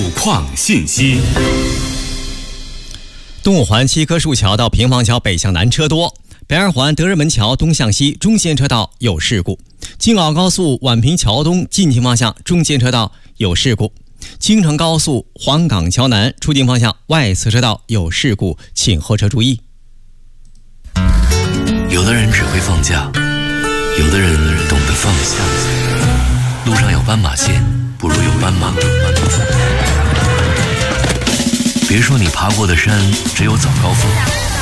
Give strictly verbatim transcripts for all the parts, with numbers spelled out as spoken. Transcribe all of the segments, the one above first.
况信息。 东五环七棵树桥到平房桥北向南车多，北二环德胜门桥东向西中线车道有事故，京广高速宛平桥东进京方向中线车道有事故，京承高速黄岗桥南出京方向外侧车道有事故，请后车注意。 有的人只会放假，有的人懂得放下。路上有斑马线，不如有斑马。别说你爬过的山只有早高峰，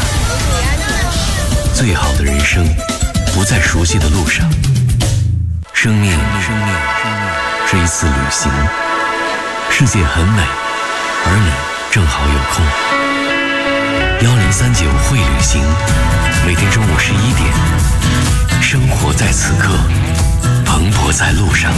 最好的人生不在熟悉的路上。生命，生命是一次旅行，世界很美，而你正好有空。幺零三九会旅行，每天中午十一点，生活在此刻，蓬勃在路上。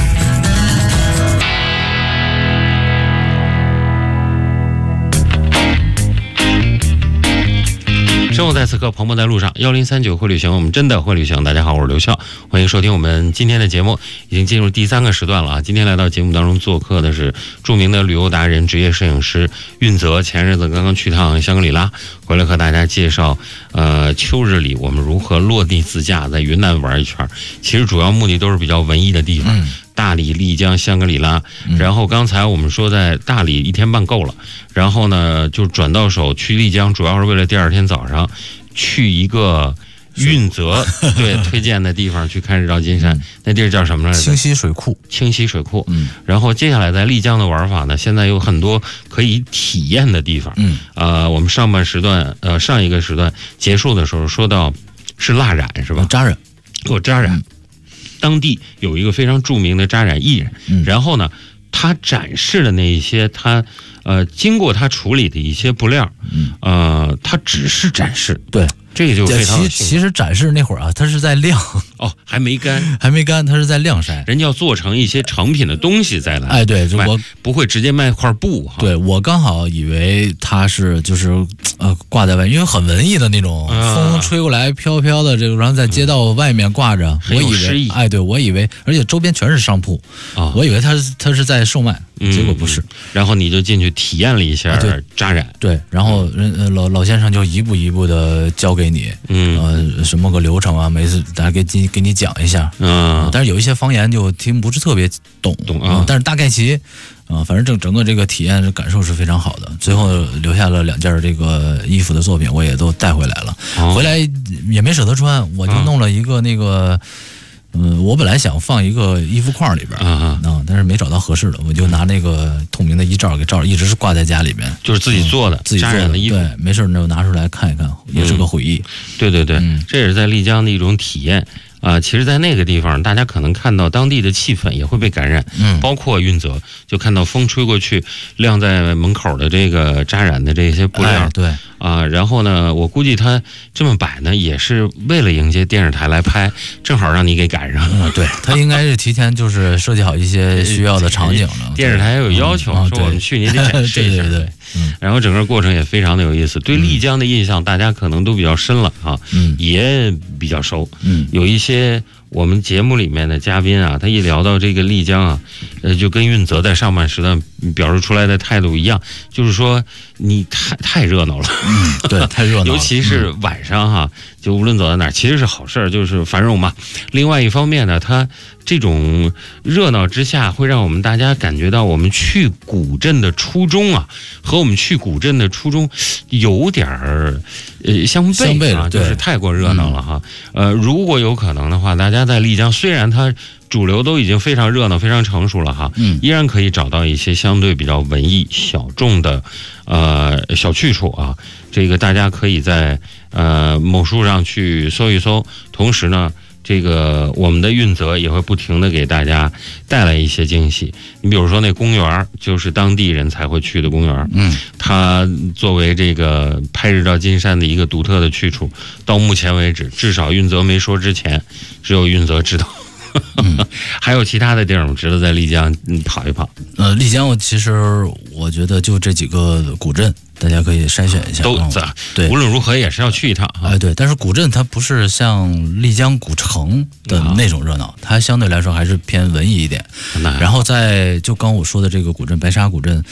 生活在此刻，蓬勃在路上。幺零三九会旅行，我们真的会旅行。大家好，我是刘笑，欢迎收听我们今天的节目。已经进入第三个时段了啊！今天来到节目当中做客的是著名的旅游达人、职业摄影师运泽。前日子刚刚去趟香格里拉，回来和大家介绍，呃，秋日里我们如何落地自驾，在云南玩一圈。其实主要目的都是比较文艺的地方。嗯，大理、丽江、香格里拉，然后刚才我们说在大理一天半够了，然后呢就转到手去丽江，主要是为了第二天早上去一个运泽对推荐的地方去看日照金山，那地儿叫什么来着？ 清溪水库。 清溪水库。嗯，然后接下来在丽江的玩法呢，现在有很多可以体验的地方。嗯，呃，我们上半时段呃上一个时段结束的时候说到是蜡染是吧？ 扎染， 哦，扎染。嗯，当地有一个非常著名的扎染艺人，嗯、然后呢，他展示的那一些他呃经过他处理的一些布料，嗯、呃，他只是展示， 对， 这个就非常。 其其实展示那会儿啊，他是在晾， 哦，还没干， 还没干，他是在晾晒， 人家要做成一些成品的东西再来。 哎，对，我不会直接卖块布哈。 对，我刚好以为他是就是呃挂在外，因为很文艺的那种，啊、风吹过来飘飘的这个，然后在街道外面挂着， 嗯、 我以为，哎，对，我以为，而且周边全是商铺，啊、我以为他他是在售卖。结果不是、嗯， 然后你就进去体验了一下扎染， 对，然后人、呃、老老先生就一步一步的教给你，嗯，呃，什么个流程啊，每次大家给你给你讲一下，嗯、呃，但是有一些方言就听不是特别懂，懂啊、呃，但是大概其，啊、呃，反正整整个这个体验感受是非常好的，最后留下了两件这个衣服的作品，我也都带回来了，哦、回来也没舍得穿，我就弄了一个那个。嗯，我本来想放一个衣服框里边啊、嗯，但是没找到合适的，我就拿那个透明的衣罩给罩着，一直是挂在家里边， 就是自己做的，嗯、 自己做的衣服。 对，没事就拿出来看一看，也是个回忆。 嗯、对对对、嗯，这也是在丽江的一种体验啊、呃。其实，在那个地方，大家可能看到当地的气氛也会被感染，嗯，包括运泽，就看到风吹过去，晾在门口的这个扎染的这些布料， 哎、对。 啊，然后呢，我估计他这么摆呢，也是为了迎接电视台来拍，正好让你给赶上。 嗯，对，他应该是提前就是设计好一些需要的场景了。 电视台有要求，嗯、说我们去你得展示一下。 对对对。嗯， 然后整个过程也非常的有意思。对丽江的印象，大家可能都比较深了啊，嗯，也比较熟。嗯，有一些我们节目里面的嘉宾啊，他一聊到这个丽江啊，呃，就跟运泽在上半时段表示出来的态度一样，就是说你太太热闹了。 嗯，对，太热闹了。 尤其是晚上哈，就无论走到哪儿，其实是好事儿，就是繁荣嘛。另外一方面呢，它这种热闹之下，会让我们大家感觉到我们去古镇的初衷啊，和我们去古镇的初衷有点儿呃相悖啊， 相悖了， 就是太过热闹了哈。嗯、呃，如果有可能的话，大家在丽江，虽然它主流都已经非常热闹、非常成熟了哈，嗯，依然可以找到一些相对比较文艺、小众的呃小去处啊。这个大家可以在呃某书上去搜一搜，同时呢，这个我们的运泽也会不停的给大家带来一些惊喜。你比如说那公园，就是当地人才会去的公园，嗯，它作为这个拍日照金山的一个独特的去处，到目前为止，至少运泽没说之前，只有运泽知道。嗯、还有其他的地儿，我们值得在丽江跑一跑。 呃，丽江，我其实我觉得就这几个古镇，大家可以筛选一下。 都在、嗯，对，无论如何也是要去一趟。 哎、呃，对，但是古镇它不是像丽江古城的那种热闹，嗯、它相对来说还是偏文艺一点。然后在就刚我说的这个古镇白沙古镇，它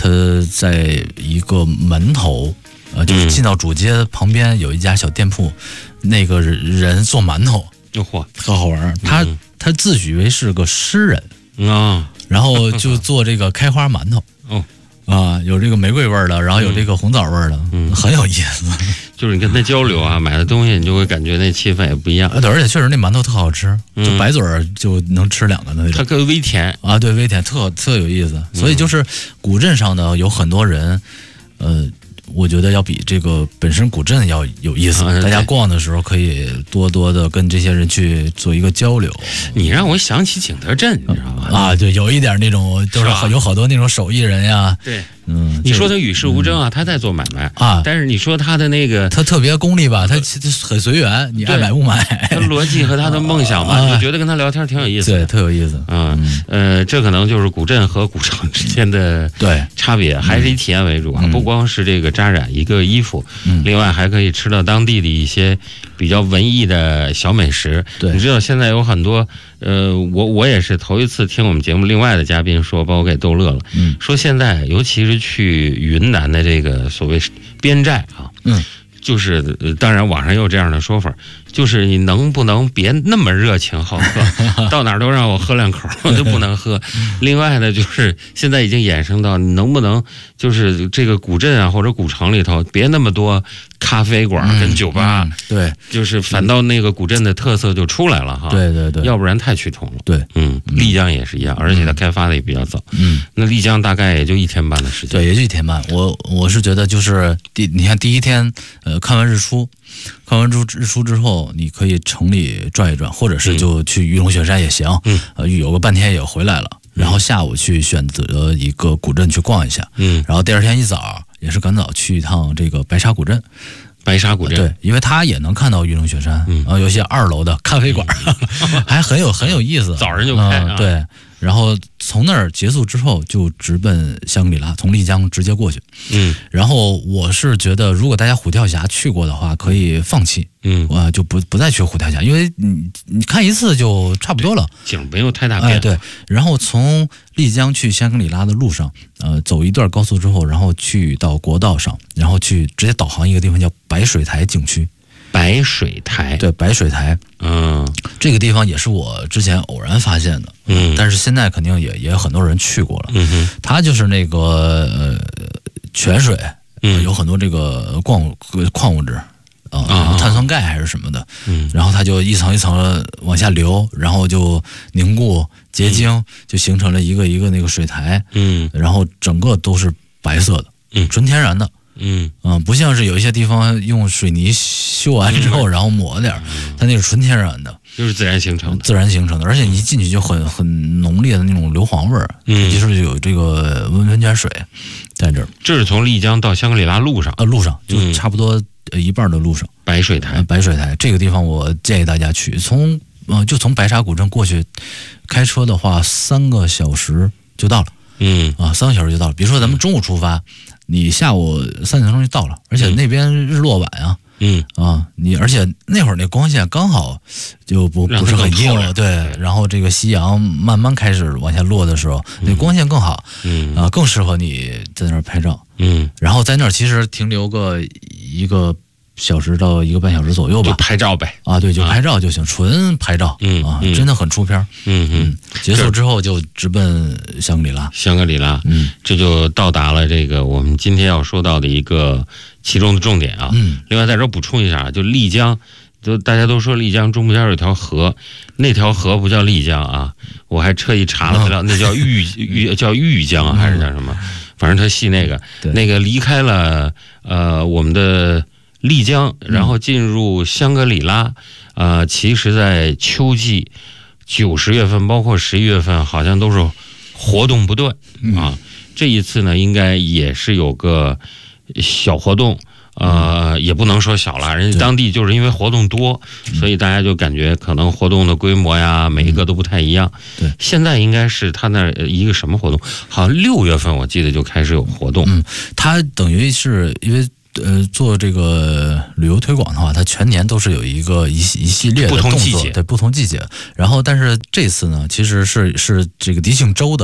他在一个门头，呃，就是进到主街旁边有一家小店铺，嗯、那个人做馒头， 嚯， 特好玩。他、嗯、他自诩为是个诗人啊、嗯， 然后就做这个开花馒头。 哦。 啊，有这个玫瑰味儿的，然后有这个红枣味儿的，嗯，很有意思。 就是你跟他交流啊，买的东西你就会感觉那气氛也不一样。 对，而且确实那馒头特好吃，就白嘴儿就能吃两个那种。 它更微甜啊，对，微甜，特特有意思。所以就是古镇上呢，有很多人，呃。我觉得要比这个本身古镇要有意思，大家逛的时候可以多多的跟这些人去做一个交流。 你让我想起景德镇，你知道吗？ 啊，对，有一点那种，就是有好多那种手艺人呀。 对， 嗯， 你说他与世无争啊，嗯、他在做买卖啊， 但是你说他的那个， 他特别功利吧，他很随缘，你爱买不买。 他逻辑和他的梦想吧，就觉得跟他聊天挺有意思的， 对，特有意思。 嗯，呃，这可能就是古镇和古城之间的对差别，还是以体验为主啊，不光是这个扎染一个衣服，嗯，另外还可以吃到当地的一些比较文艺的小美食。 对， 你知道现在有很多，呃，我我也是头一次听我们节目另外的嘉宾说，把我给逗乐了。嗯，说现在尤其是去云南的这个所谓边寨啊， 嗯， 就是呃当然网上有这样的说法，就是你能不能别那么热情好客，到哪儿都让我喝两口，我就不能喝。另外呢，就是现在已经衍生到你能不能就是这个古镇啊或者古城里头别那么多咖啡馆跟酒吧， 嗯嗯、对， 就是反倒那个古镇的特色就出来了哈。 对对对， 要不然太趋同了。 对， 嗯，丽江也是一样，而且它开发的也比较早。 嗯， 那丽江大概也就一天半的时间。 对，也就一天半。我我是觉得就是第你看第一天，呃，看完日出。看完日出之后，你可以城里转一转，或者是就去玉龙雪山也行。 嗯， 呃，有个半天也回来了。然后下午去选择一个古镇去逛一下。 嗯， 然后第二天一早也是赶早去一趟这个白沙古镇。 白沙古镇， 对，因为它也能看到玉龙雪山， 嗯， 然后有些二楼的咖啡馆，嗯、还很有很有意思。 早上就开、啊嗯，对。然后从那儿结束之后，就直奔香格里拉，从丽江直接过去。 嗯， 然后我是觉得，如果大家虎跳峡去过的话，可以放弃。 嗯， 我就不不再去虎跳峡，因为你你看一次就差不多了， 景没有太大变化。 哎，对。然后从丽江去香格里拉的路上，呃，走一段高速之后，然后去到国道上，然后去直接导航一个地方叫白水台景区。 白水台， 对，白水台， 嗯， 这个地方也是我之前偶然发现的， 嗯， 但是现在肯定也也有很多人去过了， 嗯哼， 它就是那个呃泉水， 嗯， 有很多这个矿矿物质啊、呃，碳酸钙还是什么的， 嗯， 然后它就一层一层往下流，然后就凝固结晶，嗯、就形成了一个一个那个水台， 嗯， 然后整个都是白色的， 嗯， 纯天然的。 嗯嗯、呃，不像是有一些地方用水泥修完之后，然后抹点，它那是纯天然的， 就是自然形成的， 自然形成的，而且你一进去就很很浓烈的那种硫磺味儿， 嗯， 就是有这个温温泉水在这儿。 这是从丽江到香格里拉路上， 呃，路上就差不多一半的路上。 白水台， 呃、白水台这个地方我建议大家去，从呃就从白沙古镇过去，开车的话三个小时就到了。 嗯啊，三个小时就到了。比如说咱们中午出发，你下午三点钟就到了，而且那边日落晚啊， 嗯啊，你而且那会儿那光线刚好就不不是很硬了，对。然后这个夕阳慢慢开始往下落的时候，那光线更好， 嗯啊，更适合你在那儿拍照， 嗯。 然后在那儿其实停留个一个小时到一个半小时左右吧， 就拍照呗。 啊，对，就拍照就行，纯拍照， 嗯啊，真的很出片。 嗯嗯， 结束之后就直奔香格里拉。 香格里拉， 嗯， 这就到达了这个我们今天要说到的一个其中的重点啊。 嗯， 另外在这儿补充一下，就丽江，就大家都说丽江中间有条河，那条河不叫丽江啊，我还特意查了资料，那叫玉玉叫玉江还是叫什么？反正他系那个那个离开了呃我们的丽江，然后进入香格里拉，呃，其实在秋季九十月份，包括十一月份，好像都是活动不断啊。这一次呢，应该也是有个小活动，呃，也不能说小了，人家当地就是因为活动多，所以大家就感觉可能活动的规模呀，每一个都不太一样。 对， 现在应该是他那一个什么活动？好像六月份我记得就开始有活动。 嗯，他等于是因为。呃，做这个旅游推广的话，它全年都是有一个一一系列的动作，对不同季节。然后，但是这次呢，其实是是这个迪庆州的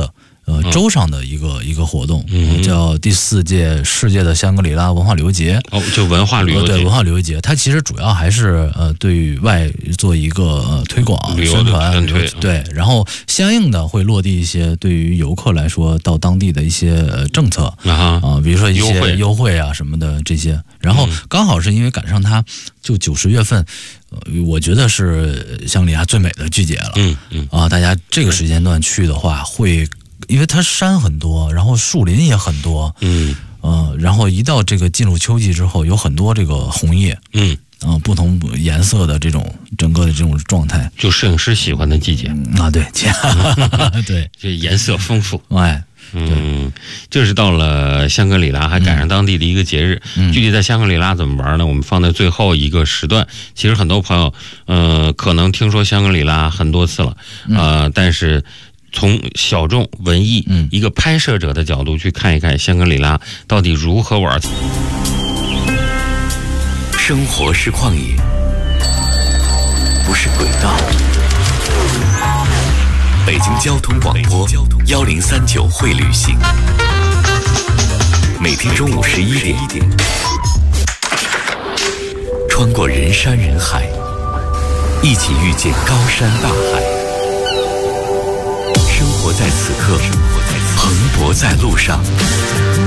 呃州上的一个一个活动，嗯、叫第四届世界的香格里拉文化旅游节。 哦，就文化旅游节。 对，文化旅游节，它其实主要还是呃对外做一个、呃、推广宣传，对，然后相应的会落地一些对于游客来说到当地的一些、呃、政策啊、呃，比如说一些优惠优惠啊什么的这些。然后刚好是因为赶上它就九十月份。我觉得是香格里拉最美的季节了， 嗯嗯啊，大家这个时间段去的话，会因为它山很多，然后树林也很多， 嗯呃，然后一到这个进入秋季之后，有很多这个红叶， 嗯啊、呃，不同颜色的这种整个的这种状态， 就摄影师喜欢的季节、 嗯、啊，对，对， 就颜色丰富， 哎。 嗯，就是到了香格里拉，还赶上当地的一个节日。嗯、具体在香格里拉怎么玩呢？我们放在最后一个时段。其实很多朋友，呃，可能听说香格里拉很多次了，呃，但是从小众文艺、嗯、一个拍摄者的角度去看一看香格里拉到底如何玩。 生活是旷野，不是轨道。北京交通广播幺零三九会旅行，每天中午十一点，穿过人山人海，一起遇见高山大海。生活在此刻，蓬勃在路上。